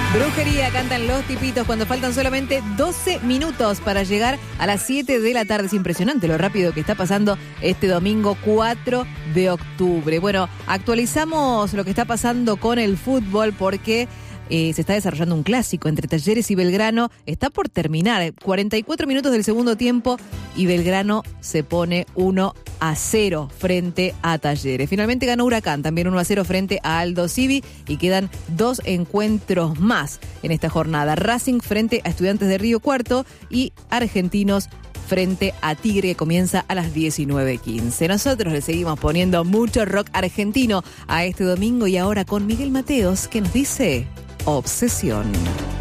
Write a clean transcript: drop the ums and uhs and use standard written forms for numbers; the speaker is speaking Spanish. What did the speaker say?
Brujería, cantan Los Tipitos cuando faltan solamente 12 minutos para llegar a las 7 de la tarde. Es impresionante lo rápido que está pasando este domingo 4 de octubre. Bueno, actualizamos lo que está pasando con el fútbol porque se está desarrollando un clásico entre Talleres y Belgrano. Está por terminar, 44 minutos del segundo tiempo y Belgrano se pone 1-0 frente a Talleres. Finalmente ganó Huracán, también 1-0 frente a Aldo Civi y quedan 2 encuentros más en esta jornada. Racing frente a Estudiantes de Río Cuarto y Argentinos frente a Tigre, que comienza a las 19:15. Nosotros le seguimos poniendo mucho rock argentino a este domingo y ahora con Miguel Mateos, que nos dice Obsesión.